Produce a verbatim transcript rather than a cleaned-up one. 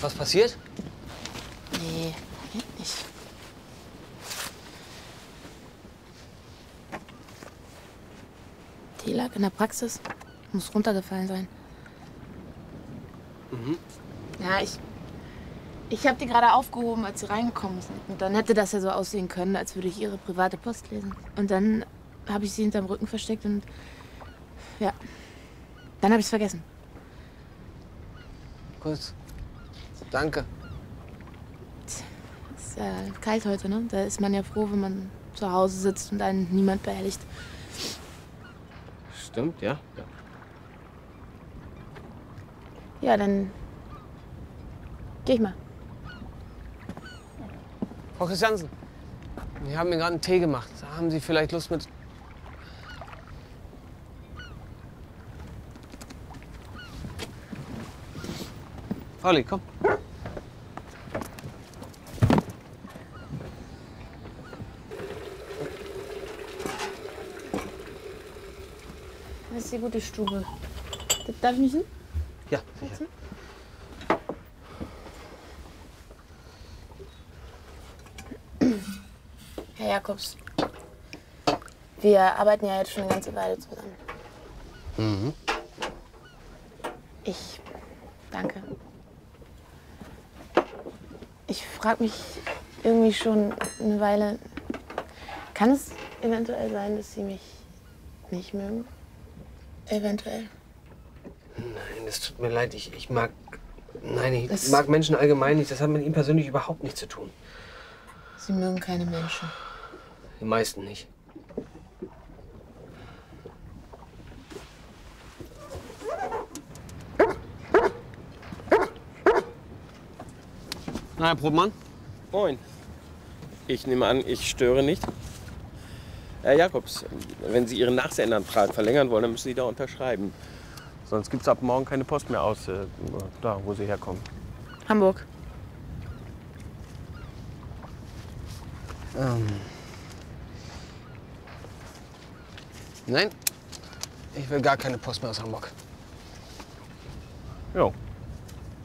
was passiert? Nee, nicht. Die lag in der Praxis. Muss runtergefallen sein. Mhm. Ja, ich... Ich habe die gerade aufgehoben, als sie reingekommen sind. Und dann hätte das ja so aussehen können, als würde ich ihre private Post lesen. Und dann habe ich sie hinterm Rücken versteckt und... Ja. Dann habe ich es vergessen. Gut. Danke. Es ist äh, kalt heute, ne? Da ist man ja froh, wenn man zu Hause sitzt und einen niemand behelligt. Stimmt, ja. ja. Ja, dann geh ich mal. Frau Christiansen, Sie haben mir gerade einen Tee gemacht. Haben Sie vielleicht Lust mit... Pauli, komm. Das ist die gute Stube. Darf ich mich hin? Ja, sicher. Herr Jakobs, wir arbeiten ja jetzt schon eine ganze Weile zusammen. Mhm. Ich danke. Ich frage mich irgendwie schon eine Weile, kann es eventuell sein, dass Sie mich nicht mögen? Eventuell. Nein, das tut mir leid. Ich, ich mag... Nein, ich Das- mag Menschen allgemein nicht. Das hat mit ihm persönlich überhaupt nichts zu tun. Sie mögen keine Menschen. Die meisten nicht. Na, Herr Brotmann? Moin. Ich nehme an, ich störe nicht. Herr Jakobs, wenn Sie Ihren Nachsendeantrag verlängern wollen, dann müssen Sie da unterschreiben. Sonst gibt es ab morgen keine Post mehr aus, äh, da, wo Sie herkommen. Hamburg. Ähm. Nein, ich will gar keine Post mehr aus Hamburg.